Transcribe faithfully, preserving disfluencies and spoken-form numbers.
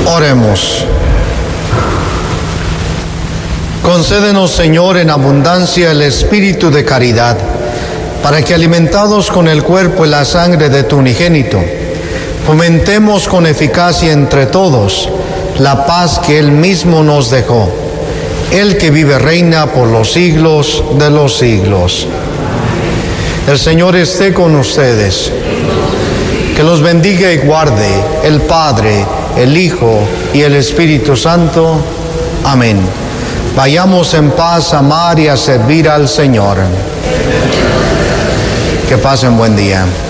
Oremos. Concédenos, Señor, en abundancia el espíritu de caridad, para que, alimentados con el cuerpo y la sangre de tu unigénito, fomentemos con eficacia entre todos la paz que Él mismo nos dejó, Él que vive reina por los siglos de los siglos. El Señor esté con ustedes. Que los bendiga y guarde el Padre, el Hijo y el Espíritu Santo. Amén. Vayamos en paz a amar y a servir al Señor. Que pasen buen día.